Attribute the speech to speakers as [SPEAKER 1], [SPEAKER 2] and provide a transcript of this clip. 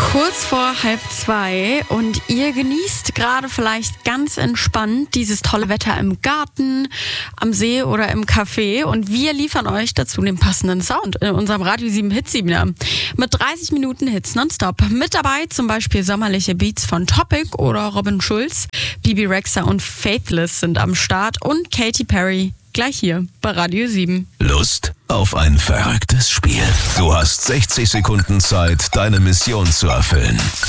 [SPEAKER 1] Kurz vor 1:30 und ihr genießt gerade vielleicht ganz entspannt dieses tolle Wetter im Garten, am See oder im Café und wir liefern euch dazu den passenden Sound in unserem Radio 7 Hit 7er. Mit 30 Minuten Hits nonstop. Mit dabei zum Beispiel sommerliche Beats von Topic oder Robin Schulz, Bibi Rexha und Faithless sind am Start und Katy Perry gleich hier bei Radio 7.
[SPEAKER 2] Lust auf ein verrücktes Spiel? Du hast 60 Sekunden Zeit, deine Mission zu erfüllen.